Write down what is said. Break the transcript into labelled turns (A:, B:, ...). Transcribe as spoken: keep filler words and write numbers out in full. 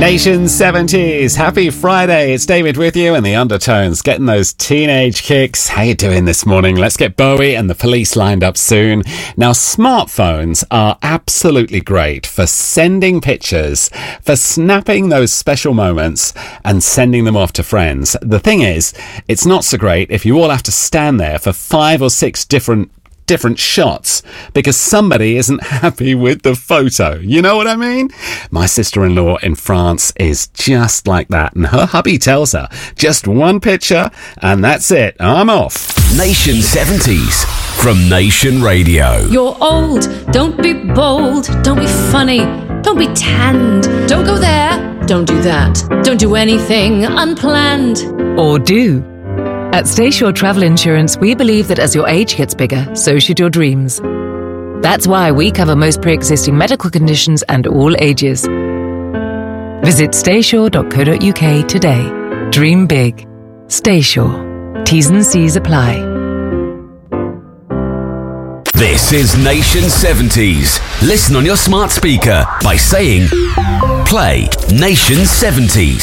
A: Nation seventies, happy Friday. It's David with you and the Undertones, getting those teenage kicks. How you doing this morning? Let's get Bowie and the Police lined up soon. Now, smartphones are absolutely great for sending pictures, for snapping those special moments and sending them off to friends. The thing is, it's not so great if you all have to stand there for five or six different different shots because somebody isn't happy with the photo. You know what I mean? My sister-in-law in France is just like that, and her hubby tells her, just one picture and that's it, I'm off.
B: Nation seventies from Nation Radio.
C: You're old, don't be bold, don't be funny, don't be tanned, don't go there, don't do that, don't do anything unplanned.
D: Or do. At Stayshore Travel Insurance, we believe that as your age gets bigger, so should your dreams. That's why we cover most pre-existing medical conditions and all ages. Visit stayshore dot co dot uk today. Dream big. Stayshore. T's and C's apply.
B: This is Nation seventies. Listen on your smart speaker by saying, play Nation seventies.